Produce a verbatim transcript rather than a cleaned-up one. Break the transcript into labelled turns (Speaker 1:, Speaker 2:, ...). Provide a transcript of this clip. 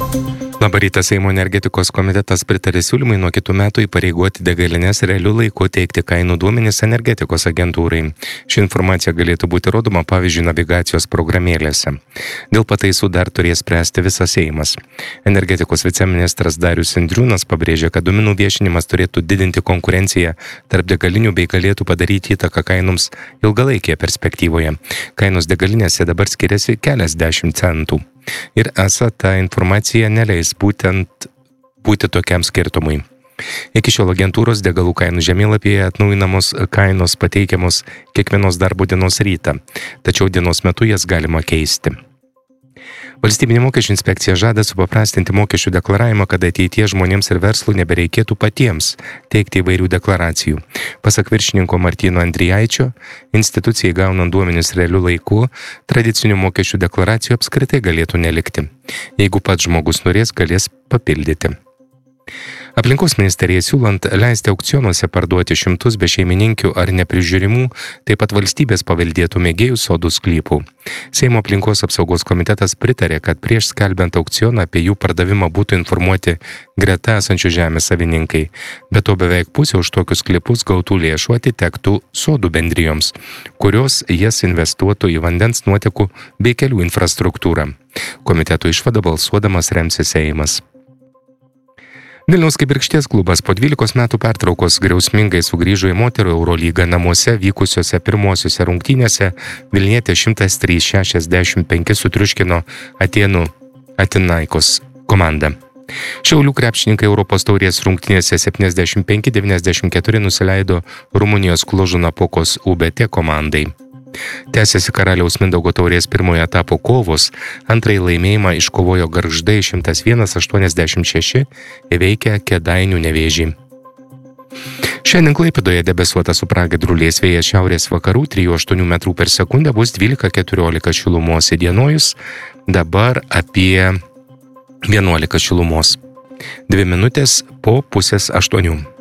Speaker 1: Labą rytą, Seimo energetikos komitetas pritarė siūlymai nuo kitų metų įpareigoti degalines realiu laiku teikti kainų duomenis energetikos agentūrai. Ši informacija galėtų būti rodoma, pavyzdžiui, navigacijos programėlėse. Dėl pataisų dar turės spręsti visas Seimas. Energetikos viceministras Darius Indriūnas pabrėžė, kad duomenų viešinimas turėtų didinti konkurenciją tarp degalinių bei galėtų padaryti įtaką kainoms ilgalaikėje perspektyvoje. Kainos degalinėse dabar skiriasi keliasdešimt centų. Ir esą ta informacija neleis būtent būti tokiam skirtumui. Iki šiol agentūros degalų kainų žemėlapyje atnaujinamos kainos pateikiamos kiekvienos darbo dienos rytą, tačiau dienos metu jas galima keisti. Valstybinė mokesčių inspekcija žada supaprastinti mokesčių deklaravimą, kad ateitie žmonėms ir verslui nebereikėtų patiems teikti įvairių deklaracijų. Pasak viršininko Martyno Andrijaičio, institucijai gaunant duomenis realiu laiku, tradicinių mokesčių deklaracijų apskritai galėtų nelikti. Jeigu pats žmogus norės, galės papildyti. Aplinkos ministerija siūlant leisti aukcionuose parduoti šimtus bešeimininkių ar neprižiūrimų, taip pat valstybės paveldėtų mėgėjų sodų sklypų. Seimo aplinkos apsaugos komitetas pritarė, kad prieš skelbiant aukcioną apie jų pardavimą būtų informuoti greta esančių žemės savininkai. Be to beveik pusė už tokius sklypus gautų lėšų atitektų sodų bendrijoms, kurios jas investuotų į vandens nuotekų bei kelių infrastruktūrą. Komiteto išvadą balsuodamas remsis Seimas. Vilniaus Kibirkšties klubas po dvylikos metų pertraukos griausmingai sugrįžo į moterų Eurolygą. Namuose vykusiose pirmosiuose rungtynėse Vilnietė šimtas trys šešiasdešimt penki sutriuškino Atėnų Atinaikos komandą. Šiaulių krepšininkai Europos taurės rungtynėse septyniasdešimt penki devyniasdešimt keturi nusileido Rumunijos Kložunapokos U B T komandai. Tęsiasi Karaliaus Mindaugo taurės pirmojo etapo kovos. Antrąjį laimėjimą iškovojo Gargždai šimtas vienas aštuoniasdešimt šeši įveikę Kėdainių Nevėžį. Šiandien Klaipėdoje debesuota su pragiedruliais, vėjas šiaurės vakarų trijų aštuonių metrų per sekundę, bus dvylika keturiolika šilumos, įdienojus dabar apie vienuolika šilumos. Dvi minutės po pusės aštuonių.